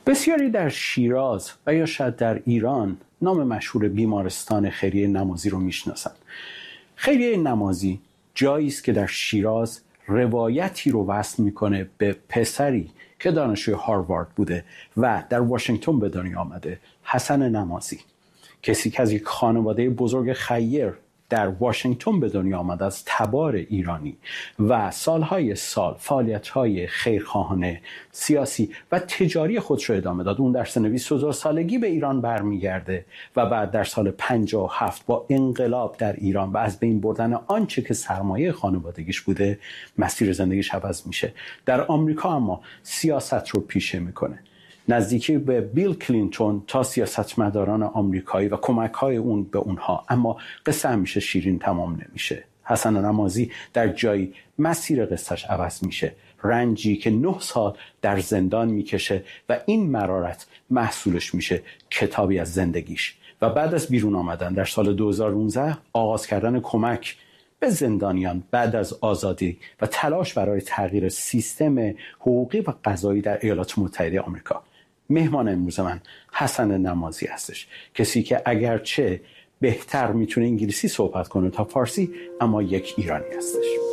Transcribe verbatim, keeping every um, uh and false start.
بسیاری در شیراز و یا شاید در ایران نام مشهور بیمارستان خیریه نمازی رو میشناسند. خیریه نمازی جایی است که در شیراز روایتی رو وصل میکنه به پسری که دانشجوی هاروارد بوده و در واشنگتن به دنیا آمده، حسن نمازی، کسی که از یک خانواده بزرگ خیر در واشنگتن به دنیا آمده از تبار ایرانی و سالهای سال فعالیت‌های خیرخواهانه، سیاسی و تجاری خودش رو ادامه داد. اون در سن بیست و دو سالگی به ایران برمیگرده و بعد در سال پنجاه و هفت با انقلاب در ایران و از بین بردن آنچه که سرمایه خانوادگیش بوده مسیر زندگیش عوض میشه. در آمریکا اما سیاست رو پیشه میکنه، نزدیکی به بیل کلینتون تا سیاستمداران آمریکایی و کمک‌های اون به اونها. اما قصه همیشه شیرین تمام نمیشه. حسن نمازی در جایی مسیر قصهش عوض میشه، رنجی که نه سال در زندان میکشه و این مرارت محصولش میشه کتابی از زندگیش. و بعد از بیرون آمدن در سال دو هزار و نوزده آغاز کردن کمک به زندانیان بعد از آزادی و تلاش برای تغییر سیستم حقوقی و قضایی در ایالات متحده آمریکا. مهمان امروز من حسن نمازی هستش، کسی که اگرچه بهتر میتونه انگلیسی صحبت کنه تا فارسی، اما یک ایرانی هستش.